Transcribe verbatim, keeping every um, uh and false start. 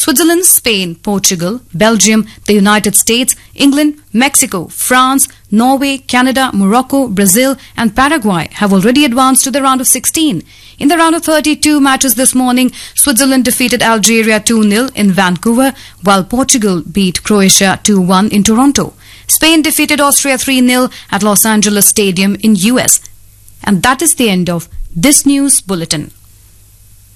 Switzerland, Spain, Portugal, Belgium, the United States, England, Mexico, France, Norway, Canada, Morocco, Brazil and Paraguay have already advanced to the round of sixteen. In the round of thirty-two matches this morning, Switzerland defeated Algeria two nil in Vancouver, while Portugal beat Croatia two one in Toronto. Spain defeated Austria three nil at Los Angeles Stadium in U S. And that is the end of this news bulletin.